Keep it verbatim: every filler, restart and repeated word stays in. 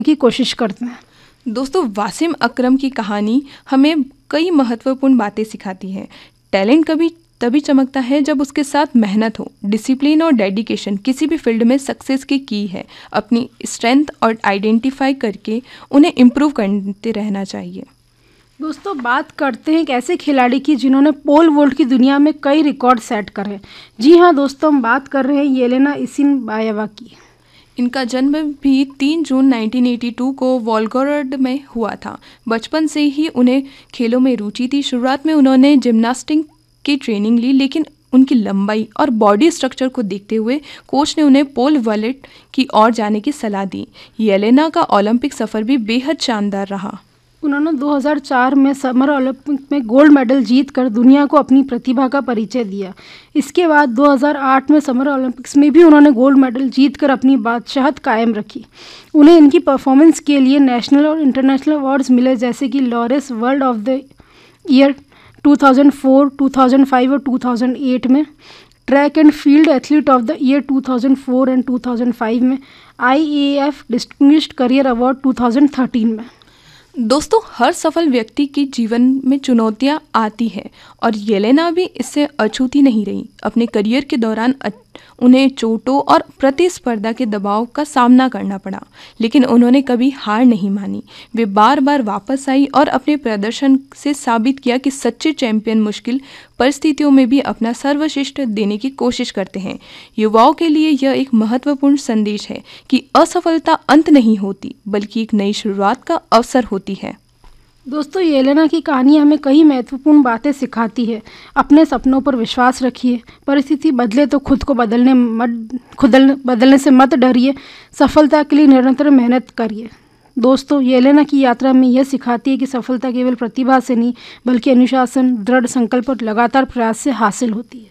की कोशिश करते हैं। दोस्तों, वासिम अकरम की कहानी हमें कई महत्वपूर्ण बातें सिखाती है। टैलेंट कभी तभी चमकता है जब उसके साथ मेहनत हो। डिसिप्लिन और डेडिकेशन किसी भी फील्ड में सक्सेस की की है। अपनी स्ट्रेंथ और आइडेंटिफाई करके उन्हें इम्प्रूव करते रहना चाहिए। दोस्तों, बात करते हैं एक ऐसे खिलाड़ी की जिन्होंने पोल वोल्ट की दुनिया में कई रिकॉर्ड सेट करे। जी हाँ दोस्तों, हम बात कर रहे हैं येलेना इसिनबाएवा की। इनका जन्म भी तीन जून उन्नीस सौ बयासी को वोल्गोग्राड में हुआ था। बचपन से ही उन्हें खेलों में रुचि थी। शुरुआत में उन्होंने जिम्नास्टिक की ट्रेनिंग ली, लेकिन उनकी लंबाई और बॉडी स्ट्रक्चर को देखते हुए कोच ने उन्हें पोल वॉल्ट की ओर जाने की सलाह दी। येलेना का ओलंपिक सफ़र भी बेहद शानदार रहा। उन्होंने दो हज़ार चार में समर ओलंपिक में गोल्ड मेडल जीतकर दुनिया को अपनी प्रतिभा का परिचय दिया। इसके बाद दो हज़ार आठ में समर ओलंपिक्स में भी उन्होंने गोल्ड मेडल जीतकर अपनी बादशाहत कायम रखी। उन्हें इनकी परफॉर्मेंस के लिए नेशनल और इंटरनेशनल अवार्ड्स मिले, जैसे कि Laureus world of the year दो हज़ार चार, दो हज़ार पाँच और दो हज़ार आठ में, track and field athlete of the year दो हज़ार चार एंड दो हज़ार पाँच में, आई A F distinguished career award दो हज़ार तेरह में। दोस्तों, हर सफल व्यक्ति के जीवन में चुनौतियां आती हैं और येलेना भी इससे अछूती नहीं रही। अपने करियर के दौरान उन्हें चोटों और प्रतिस्पर्धा के दबाव का सामना करना पड़ा, लेकिन उन्होंने कभी हार नहीं मानी। वे बार बार वापस आई और अपने प्रदर्शन से साबित किया कि सच्चे चैंपियन मुश्किल परिस्थितियों में भी अपना सर्वश्रेष्ठ देने की कोशिश करते हैं। युवाओं के लिए यह एक महत्वपूर्ण संदेश है कि असफलता अंत नहीं होती, बल्कि एक नई शुरुआत का अवसर होती है। दोस्तों, येलेना की कहानी हमें कई महत्वपूर्ण बातें सिखाती है। अपने सपनों पर विश्वास रखिए, परिस्थिति बदले तो खुद को बदलने मत खुद बदलने से मत डरिए, सफलता के लिए निरंतर मेहनत करिए। दोस्तों, येलेना की यात्रा में यह सिखाती है कि सफलता केवल प्रतिभा से नहीं, बल्कि अनुशासन, दृढ़ संकल्प और लगातार प्रयास से हासिल होती है।